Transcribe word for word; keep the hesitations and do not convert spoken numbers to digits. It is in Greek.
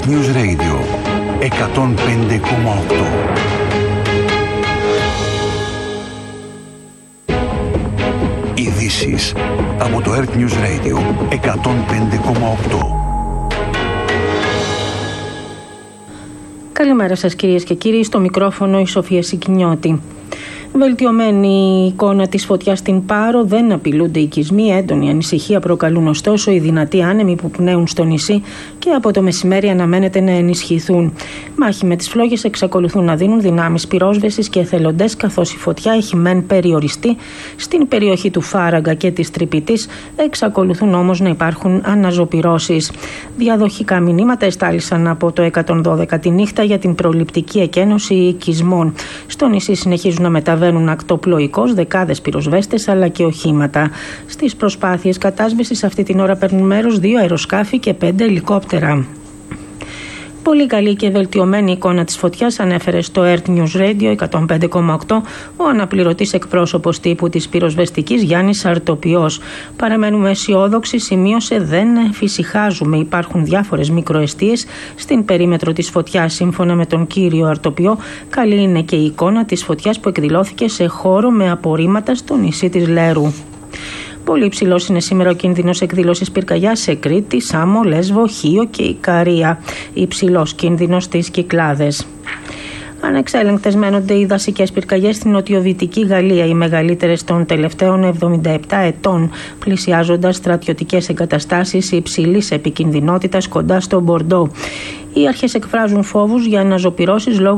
Earth News Radio εκατόν πέντε κόμμα οκτώ. Ειδήσεις από το Earth News Radio εκατόν πέντε κόμμα οκτώ. Καλημέρα σας κυρίες και κύριοι, στο μικρόφωνο η Σοφία Σικινιώτη. Βελτιωμένη εικόνα της φωτιάς στην Πάρο, δεν απειλούνται οικισμοί. Έντονη ανησυχία προκαλούν ωστόσο οι δυνατοί άνεμοι που πνέουν στο νησί και από το μεσημέρι αναμένεται να ενισχυθούν. Μάχη με τις φλόγες εξακολουθούν να δίνουν δυνάμεις πυρόσβεσης και εθελοντές, καθώς η φωτιά έχει μεν περιοριστεί στην περιοχή του Φάραγγα και της Τρυπητής, εξακολουθούν όμως να υπάρχουν αναζωπυρώσεις. Διαδοχικά μηνύματα εστάλησαν από το εκατόν δώδεκα τη νύχτα για την προληπτική εκένωση οικισμών. Στο νησί συνεχίζουν να μεταβαίνουν Βαίνουν ακτοπλοϊκώς δεκάδες πυροσβέστες αλλά και οχήματα. Στις προσπάθειες κατάσβεσης αυτή την ώρα παίρνουν μέρος δύο αεροσκάφη και πέντε ελικόπτερα. Πολύ καλή και βελτιωμένη εικόνα της φωτιάς ανέφερε στο Earth News Radio εκατόν πέντε κόμμα οκτώ ο αναπληρωτής εκπρόσωπος τύπου της πυροσβεστικής Γιάννης Αρτοπιός. Παραμένουμε αισιόδοξοι, σημείωσε, δεν φυσικάζουμε. Υπάρχουν διάφορες μικροεστίες στην περίμετρο της φωτιάς. Σύμφωνα με τον κύριο Αρτοπιό, καλή είναι και η εικόνα της φωτιάς που εκδηλώθηκε σε χώρο με απορρίμματα στο νησί της Λέρου. Πολύ υψηλός είναι σήμερα ο κίνδυνος εκδήλωσης πυρκαγιάς σε Κρήτη, Σάμο, Λέσβο, Χίο και Ικαρία. Υψηλός κίνδυνος στις Κυκλάδες. Ανεξέλεγκτες μένονται οι δασικές πυρκαγιές στην νοτιοδυτική Γαλλία, οι μεγαλύτερες των τελευταίων εβδομήντα επτά ετών, πλησιάζοντας στρατιωτικές εγκαταστάσεις υψηλής επικινδυνότητας κοντά στο Μπορντό. Οι αρχές εκφράζουν φόβους για αναζωπυρώσεις λόγω